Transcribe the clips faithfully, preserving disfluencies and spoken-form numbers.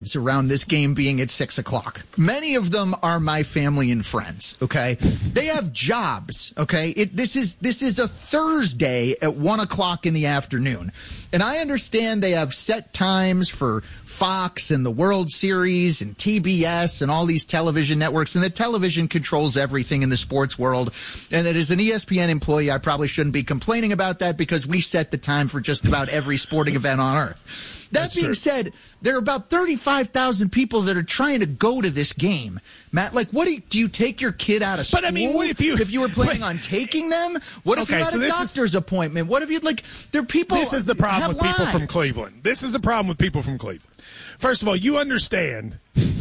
around this game being at six o'clock. Many of them are my family and friends, okay? They have jobs, okay? It, this is this is a Thursday at one o'clock in the afternoon. And I understand they have set times for Fox and the World Series and T B S and all these television networks, and the television controls everything in the sports world. And that as an E S P N employee, I probably shouldn't be complaining about that because we set the time for just about every sporting event on earth. That That's being true. said, there are about thirty-five thousand people that are trying to go to this game. Matt, like, what do you, do you take your kid out of school? But, I mean, what if you- if you were planning on taking them? What if Okay, you had so a this is- doctor's appointment? What if you, like, there are people This is the problem have with people from lives. Cleveland. This is the problem with people from Cleveland. First of all, you understand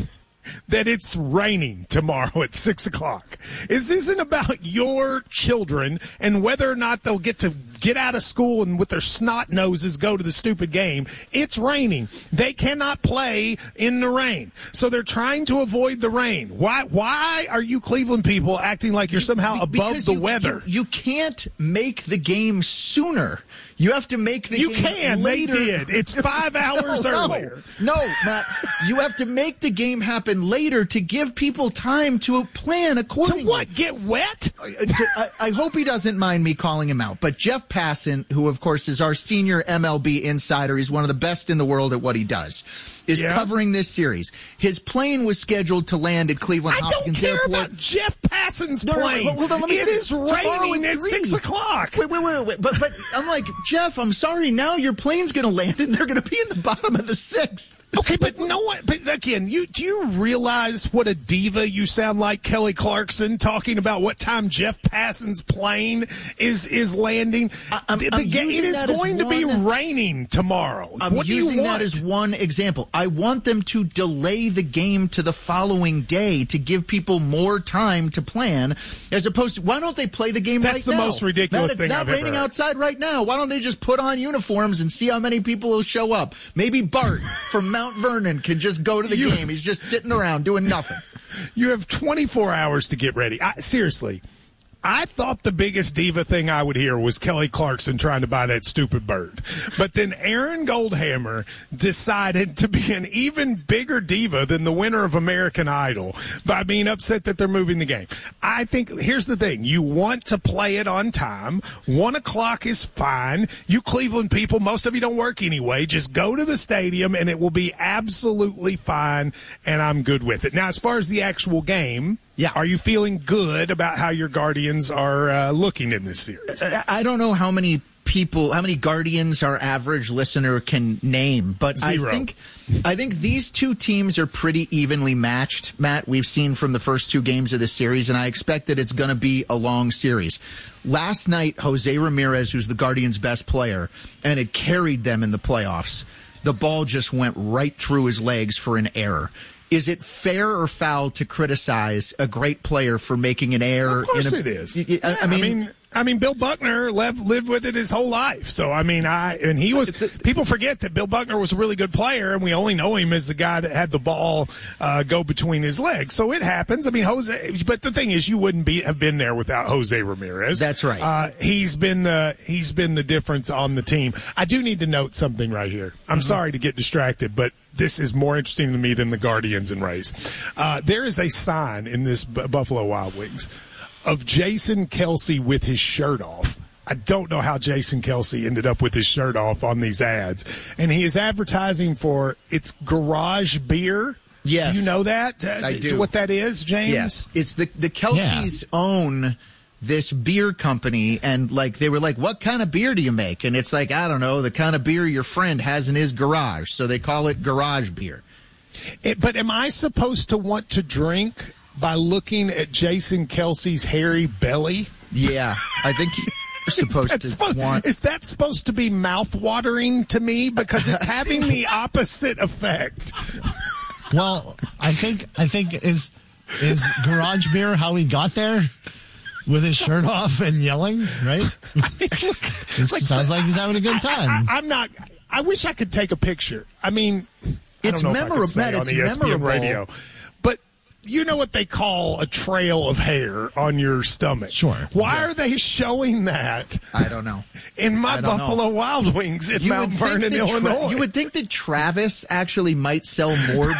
that it's raining tomorrow at six o'clock. This isn't about your children and whether or not they'll get to get out of school and with their snot noses go to the stupid game. It's raining. They cannot play in the rain. So they're trying to avoid the rain. Why Why are you Cleveland people acting like you're somehow above Because the you, weather? You, you can't make the game sooner. You have to make the You game can. later. They did. It's five hours no, earlier. No, no, Matt. You have to make the game happen later to give people time to plan accordingly. To what? Get wet? I, I hope he doesn't mind me calling him out. But Jeff Passan, who, of course, is our senior M L B insider, he's one of the best in the world at what he does, is Yeah. covering this series. His plane was scheduled to land at Cleveland I don't Hopkins care Airport. about Jeff Passan's No, no, plane. no, hold on, let me It finish. is Tomorrow raining at at three. six o'clock. Wait, wait, wait, wait. But, but I'm like, Jeff, I'm sorry. Now your plane's going to land and they're going to be in the bottom of the sixth. Okay, but no one. But again, you do you realize what a diva you sound like, Kelly Clarkson, talking about what time Jeff Passan's plane is is landing? I- I'm- The- I'm the ga- using it is that as going to be one- raining tomorrow. I'm what do you using want? that as one example. I want them to delay the game to the following day to give people more time to plan, as opposed to, why don't they play the game That's right the now? most ridiculous Matt, thing it's not I've ever raining heard. outside right now. Why don't they just put on uniforms and see how many people will show up? Maybe Bart from Mount Vernon can just go to the You- game. He's just sitting around doing nothing. You have twenty-four hours to get ready. I, seriously, I thought the biggest diva thing I would hear was Kelly Clarkson trying to buy that stupid bird. But then Aaron Goldhammer decided to be an even bigger diva than the winner of American Idol by being upset that they're moving the game. I think, here's the thing. You want to play it on time. One o'clock is fine. You Cleveland people, most of you don't work anyway. Just go to the stadium and it will be absolutely fine, and I'm good with it. Now, as far as the actual game, Yeah. are you feeling good about how your Guardians are uh, looking in this series? I I don't know how many people, how many Guardians our average listener can name, but Zero. I think I think these two teams are pretty evenly matched, Matt. We've seen from the first two games of the series, and I expect that it's going to be a long series. Last night, Jose Ramirez, who's the Guardians' best player, and it carried them in the playoffs, the ball just went right through his legs for an error. Is it fair or foul to criticize a great player for making an error? Of course in a, it is. I, Yeah, I mean, I mean, I mean, Bill Buckner lived, lived with it his whole life. So, I mean, I and he was. People forget that Bill Buckner was a really good player, and we only know him as the guy that had the ball uh, go between his legs. So it happens. I mean, Jose. But the thing is, you wouldn't be have been there without Jose Ramirez. That's right. Uh, he's been the he's been the difference on the team. I do need to note something right here. I'm Mm-hmm. sorry to get distracted, but this is more interesting to me than the Guardians and Rays. Uh, there is a sign in this B- Buffalo Wild Wings of Jason Kelce with his shirt off. I don't know how Jason Kelce ended up with his shirt off on these ads. And he is advertising for it's Garage Beer. Yes. Do you know that? Uh, I do. What that is, James? Yes, it's the the Kelce's own this beer company, and like they were like, what kind of beer do you make? And it's like, I don't know, the kind of beer your friend has in his garage, so they call it garage beer. It, but am I supposed to want to drink by looking at Jason Kelce's hairy belly? Yeah, I think you're supposed That's to supposed, want. Is that supposed to be mouth-watering to me? Because it's having the opposite effect. Well, I think I think is is Garage Beer how he got there? With his shirt off and yelling, right? It Like, sounds like he's having a good time. I, I, I'm not. I wish I could take a picture. I mean, I It's don't know if I could memorable, say Matt, on it's E S P N memorable. radio, but you know what they call a trail of hair on your stomach. Sure. Why Yes. are they showing that? I don't know. In my I don't Buffalo know. Wild Wings in You Mount would think Vernon, that Tra- Illinois. you would think that Travis actually might sell more